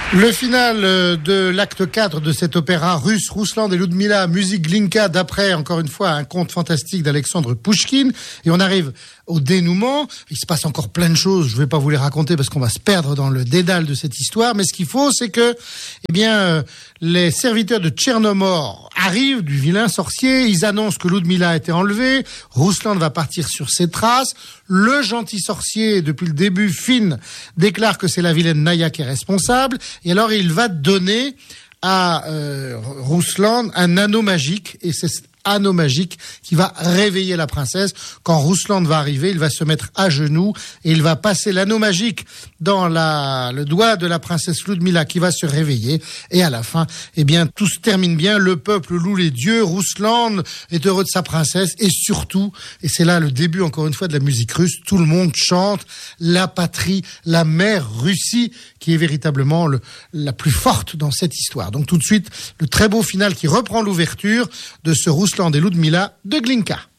Le final de l'acte 4 de cet opéra russe, Rouslan et Ludmila, musique Glinka, d'après, encore une fois, un conte fantastique d'Alexandre Pouchkine. Et on arrive au dénouement. Il se passe encore plein de choses. Je vais pas vous les raconter parce qu'on va se perdre dans le dédale de cette histoire. Mais ce qu'il faut, c'est que, les serviteurs de Tchernomor arrivent, du vilain sorcier. Ils annoncent que Ludmila a été enlevée. Rouslan va partir sur ses traces. Le gentil sorcier, depuis le début, Finn, déclare que c'est la vilaine Naya qui est responsable. Et alors, il va donner à Rouslan un anneau magique. Et c'est cet anneau magique qui va réveiller la princesse. Quand Rouslan va arriver, il va se mettre à genoux et il va passer l'anneau magique dans le doigt de la princesse Ludmila qui va se réveiller. Et à la fin, tout se termine bien. Le peuple loue les dieux. Rouslan est heureux de sa princesse. Et surtout, et c'est là le début encore une fois de la musique russe, tout le monde chante la patrie, la mère Russie, qui est véritablement la plus forte dans cette histoire. Donc tout de suite, le très beau final qui reprend l'ouverture de ce Rouslan et Ludmila de Glinka.